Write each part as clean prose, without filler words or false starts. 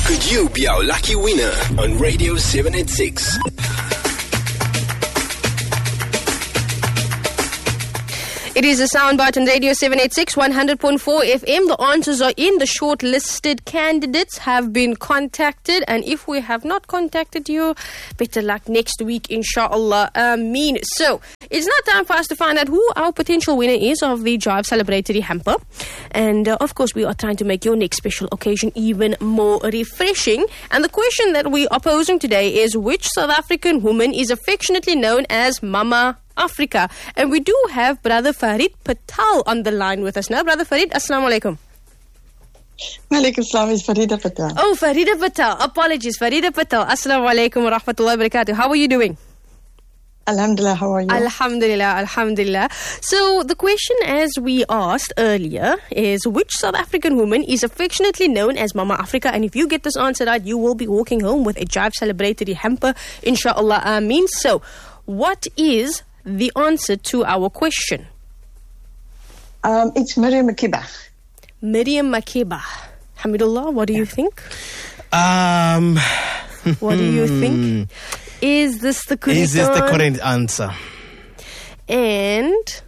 Could you be our lucky winner on Radio 786? It is a soundbite on Radio 786, 100.4 FM. The answers are in. The shortlisted candidates have been contacted. And if we have not contacted you, better luck next week, inshallah. Ameen. So, it's now time for us to find out who our potential winner is of the Jive Celebratory Hamper. And, of course, we are trying to make your next special occasion even more refreshing. And the question that we are posing today is, which South African woman is affectionately known as Mama Africa? And we do have Brother Farid Patel on the line with us now. Brother Farid, Assalamu alaikum. Walaikum salam, is Farida Patel. Oh, Farida Patel. Apologies, Farida Patel. Assalamu alaikum wa rahmatullahi wa barakatuh. How are you doing? Alhamdulillah, how are you? Alhamdulillah, alhamdulillah. So the question, as we asked earlier, is which South African woman is affectionately known as Mama Africa? And if you get this answer right, you will be walking home with a Jive Celebratory Hamper, inshallah. Ameen. So, what is the answer to our question? It's Miriam Makeba. Miriam Makeba. Hamidullah, what do you think? What do you think? Is this the correct answer? And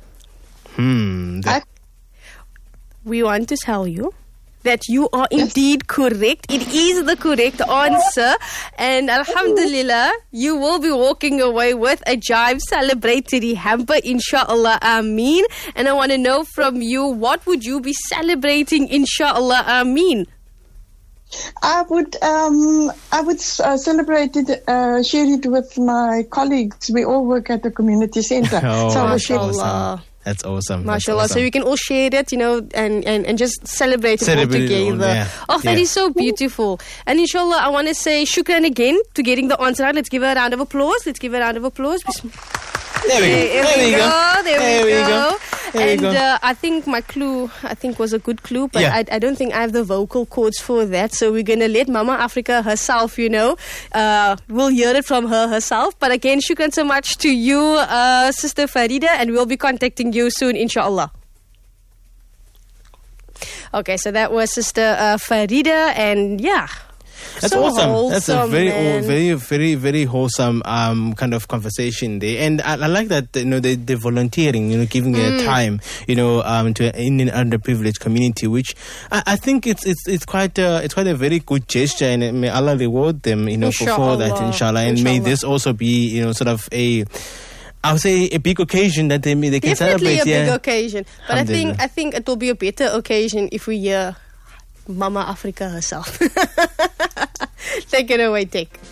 we want to tell you that you are indeed correct. It is the correct answer. And alhamdulillah, you will be walking away with a Jive Celebratory Hamper, inshallah. Ameen. And I want to know from you, what would you be celebrating, inshallah? Ameen. I would celebrate it, share it with my colleagues. We all work at the community center. Oh, so mashallah. That's awesome. MashaAllah. That's awesome. So we can all share it, and just celebrate it all together. Yeah. Oh, that is so beautiful. And inshallah, I want to say shukran again to getting the answer right. Let's give her a round of applause. There we go. And I think my clue, was a good clue, but I don't think I have the vocal cords for that. So we're going to let Mama Africa herself, we'll hear it from her herself. But again, shukran so much to you, Sister Farida, and we'll be contacting you soon, inshallah. Okay, so that was Sister Farida, and that's so awesome. Wholesome, that's a very, very wholesome kind of conversation there, and I like that they're volunteering, giving their time, to an Indian underprivileged community, which I think it's quite a very good gesture, and may Allah reward them, for that, inshallah, and may this also be, sort of I would say a big occasion that they can definitely celebrate. Definitely a big occasion, but I think it will be a better occasion if we hear Mama Africa herself. Take it away, Dick.